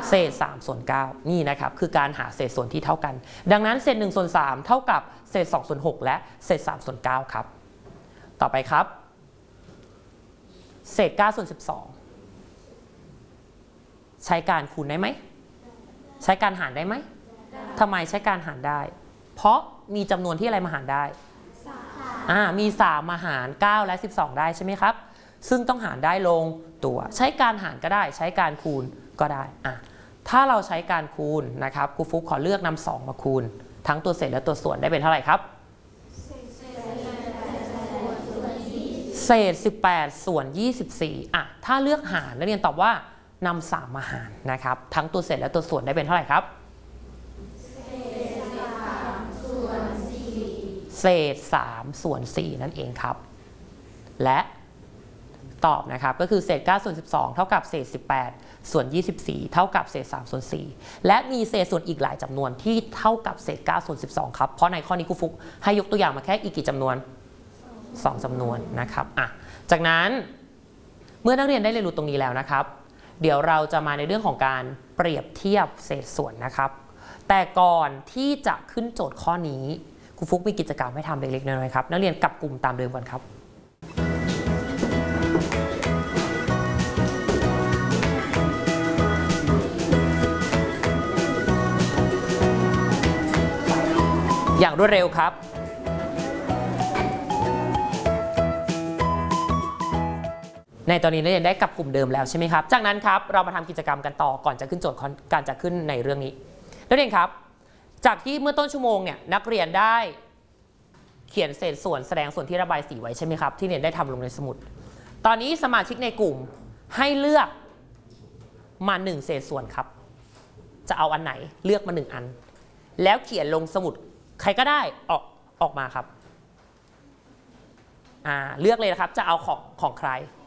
เศษ3ส่วน9นี่นะครับคือการหาเศษส่วนที่เท่ากันดังนั้นเศษ1ส่วน3เท่ากับเศษ2ส่วน6และเศษ3ส่วน9ครับต่อไปครับเศษ9ส่วน12ใช้การคูณได้ไหมใช้การหารได้ไหมทำไมใช้การหารได้เพราะมีจำนวนที่อะไรมาหารได้มี3มาหาร9และ12ได้ใช่ไหมครับซึ่งต้องหารได้ลงตัวใช้การหารก็ได้ใช้การคูณก็ได้ถ้าเราใช้การคูณนะครับครูฟุกขอเลือกนำ2มาคูณทั้งตัวเศษและตัวส่วนได้เป็นเท่าไหร่ครับเศษ18ส่วน24ถ้าเลือกหารนักเรียนตอบว่านำ3มาหารนะครับทั้งตัวเศษและตัวส่วนได้เป็นเท่าไหร่ครับเศษ3ส่วน4นั่นเองครับและตอบนะครับก็คือเศษ9ส่วน12เท่ากับเศษ18ส่วน24เท่ากับเศษ3ส่วน4และมีเศษส่วนอีกหลายจำนวนที่เท่ากับเศษ9ส่วน12ครับเพราะในข้อนี้ครูฟุกให้ยกตัวอย่างมาแค่อีกกี่จำนวน2จำนวนนะครับจากนั้นเมื่อนักเรียนได้เรียนรู้ตรงนี้แล้วนะครับเดี๋ยวเราจะมาในเรื่องของการเปรียบเทียบเศษส่วนนะครับแต่ก่อนที่จะขึ้นโจทย์ข้อนี้ครูฟุกมีกิจกรรมให้ทำเล็กๆน้อยๆครับนักเรียนกลับกลุ่มตามเดิมก่อนครับอย่างรวดเร็วครับในตอนนี้นักเรียนได้กลับกลุ่มเดิมแล้วใช่ไหมครับจากนั้นครับเรามาทำกิจกรรมกันต่อก่อนจะขึ้นโจทย์การจะขึ้นในเรื่องนี้นักเรียนครับจากที่เมื่อต้นชั่วโมงเนี่ยนักเรียนได้เขียนเศษส่วนแสดงส่วนที่ระบายสีไว้ใช่ไหมครับที่เรียนได้ทำลงในสมุดตอนนี้สมาชิกในกลุ่มให้เลือกมา1เศษส่วนครับจะเอาอันไหนเลือกมา1อันแล้วเขียนลงสมุดใครก็ได้ออกมาครับเลือกเลยนะครับจะเอาของใคร